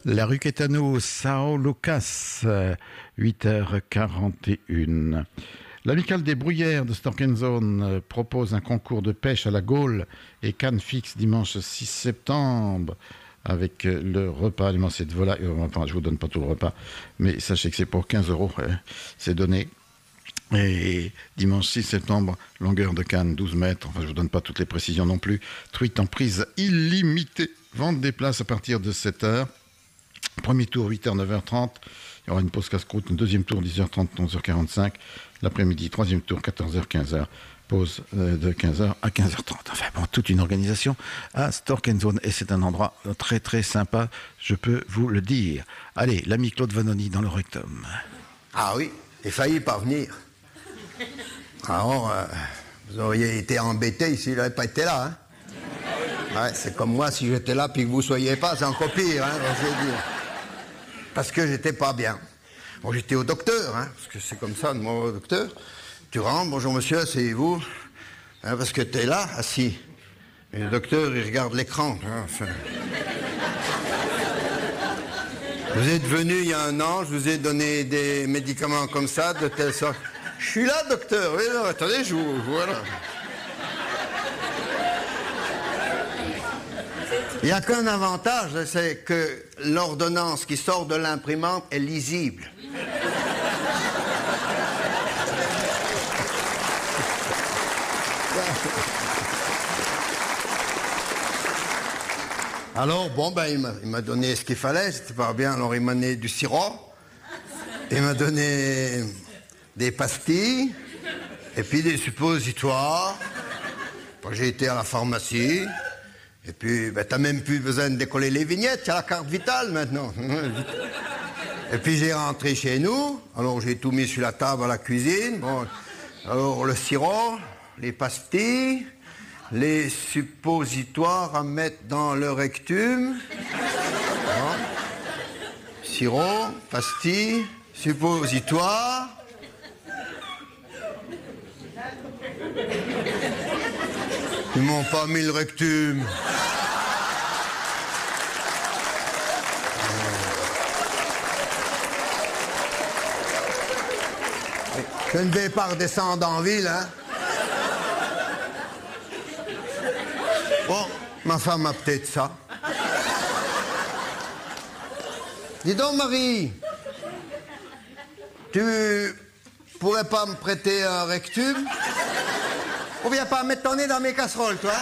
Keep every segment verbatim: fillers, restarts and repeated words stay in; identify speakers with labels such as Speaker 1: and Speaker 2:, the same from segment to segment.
Speaker 1: La rue Quétano, Sao Lucas, huit heures quarante et une. L'amicale des Bruyères de Storkenzone propose un concours de pêche à la Gaule et canne fixe dimanche six septembre avec le repas alimenté de volaille. Enfin, je ne vous donne pas tout le repas, mais sachez que c'est pour quinze euros, c'est donné. Et dimanche six septembre, longueur de canne douze mètres, enfin je ne vous donne pas toutes les précisions non plus, truite en prise illimitée, vente des places à partir de sept heures. Premier tour huit heures neuf heures trente, il y aura une pause casse-croûte, un deuxième tour dix heures trente onze heures quarante-cinq, l'après-midi troisième tour quatorze heures quinze heures, pause de quinze heures à quinze heures trente. Enfin bon, toute une organisation à Storkenzone et c'est un endroit très très sympa, je peux vous le dire. Allez, l'ami Claude Vanoni dans le rectum.
Speaker 2: Ah oui, j'ai failli pas venir. Alors, euh, vous auriez été embêté s'il n'avait pas été là, hein. Ouais, c'est comme moi, si j'étais là puis que vous ne soyez pas, c'est encore pire, hein, je veux dire. Parce que j'étais pas bien. Bon, j'étais au docteur, hein, parce que c'est comme ça, de moi au docteur. Tu rentres, bonjour monsieur, asseyez-vous. Hein, parce que tu es là, assis. Et le docteur, il regarde l'écran. Hein, enfin. Vous êtes venu il y a un an, je vous ai donné des médicaments comme ça, de telle sorte... Je suis là, docteur. Oui, non, attendez, je vous... Voilà. Il n'y a qu'un avantage, c'est que l'ordonnance qui sort de l'imprimante est lisible. Alors, bon, ben, il m'a, il m'a donné ce qu'il fallait, c'était pas bien, alors il m'a donné du sirop, il m'a donné des pastilles, et puis des suppositoires. Bon, j'ai été à la pharmacie. Et puis, ben, t'as même plus besoin de décoller les vignettes, t'as la carte vitale maintenant. Et puis j'ai rentré chez nous, alors j'ai tout mis sur la table à la cuisine. Bon, alors le sirop, les pastilles, les suppositoires à mettre dans le rectum. Bon. Sirop, pastilles, suppositoires. Ils m'ont pas mis le rectum. Je ne vais pas redescendre en ville, hein. Bon, ma femme a peut-être ça. Dis donc, Marie, tu pourrais pas me prêter un rectum? On vient pas mettre ton nez dans mes casseroles, toi.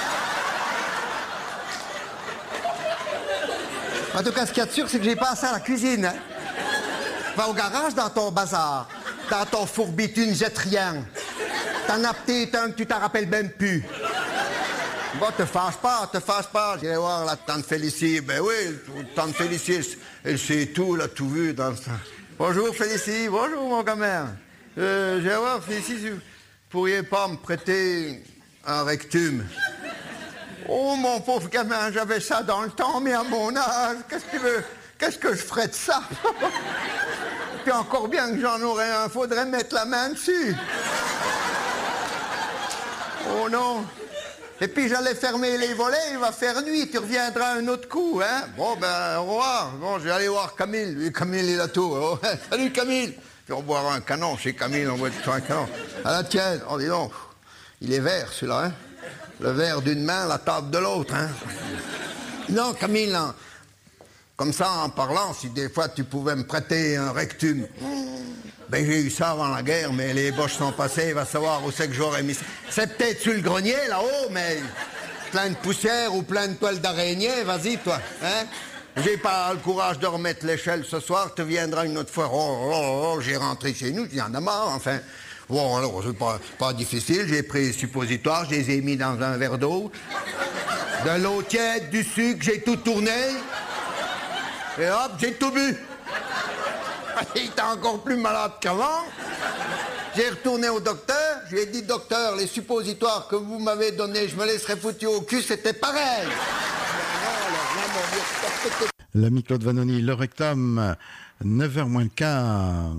Speaker 2: En tout cas, ce qu'il y a de sûr, c'est que j'ai pas assez à la cuisine, hein. Va au garage dans ton bazar. Dans ton fourbi, tu ne jettes rien. T'en as peut-être un que tu t'en rappelles même plus. Bon, te fâche pas, te fâche pas. J'irai voir la tante Félicie. Ben oui, tante Félicie, elle sait tout, elle a tout vu dans ça. Bonjour Félicie, bonjour mon gamin. Euh, J'irai voir Félicie, si vous pourriez pas me prêter un rectum. Oh mon pauvre gamin, j'avais ça dans le temps, mais à mon âge, qu'est-ce que tu veux? Qu'est-ce que je ferais de ça? Puis encore bien que j'en aurais un, faudrait mettre la main dessus. Oh non. Et puis j'allais fermer les volets, il va faire nuit, tu reviendras un autre coup, hein. Bon ben, au revoir. Bon, je vais aller voir Camille. Lui, Camille, il a tout. Oh, salut Camille. Puis on boira un canon chez Camille, on boit tout un canon. À la tienne, oh dis donc, il est vert celui-là, hein. Le verre d'une main, la table de l'autre, hein. Non, Camille, non. Comme ça, en parlant, si des fois tu pouvais me prêter un rectum. Ben j'ai eu ça avant la guerre, mais les boches sont passées, il va savoir où c'est que j'aurais mis ça. C'est peut-être sur le grenier, là-haut, mais plein de poussière ou plein de toiles d'araignée, vas-y, toi, hein. J'ai pas le courage de remettre l'échelle ce soir, tu viendras une autre fois. Oh, oh, oh, j'ai rentré chez nous, il y en a marre, enfin. Bon, alors, c'est pas, pas difficile, j'ai pris les suppositoires, je les ai mis dans un verre d'eau. De l'eau tiède, du sucre, j'ai tout tourné. Et hop, j'ai tout bu. Il était encore plus malade qu'avant. J'ai retourné au docteur. Je lui ai dit, docteur, les suppositoires que vous m'avez donnés, je me les serais foutus au cul, c'était pareil.
Speaker 1: L'ami Claude Vanoni, le rectum, neuf heures moins le quart.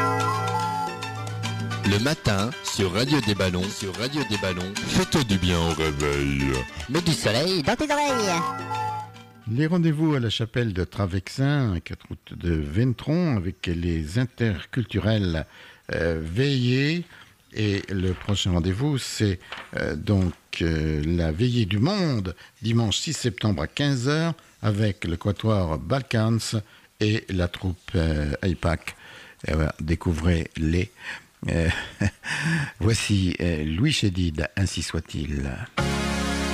Speaker 3: Le matin, sur Radio des Ballons, sur Radio des Ballons, fais-toi du bien au réveil.
Speaker 4: Mets du soleil dans tes oreilles.
Speaker 1: Les rendez-vous à la chapelle de Travexin, quatre route de Ventron, avec les interculturels euh, veillés. Et le prochain rendez-vous, c'est euh, donc euh, la veillée du monde, dimanche six septembre à quinze heures, avec le quatuor Balkans et la troupe euh, I PAC. Et voilà, découvrez-les. Euh, voici euh, Louis Chédid, ainsi soit-il.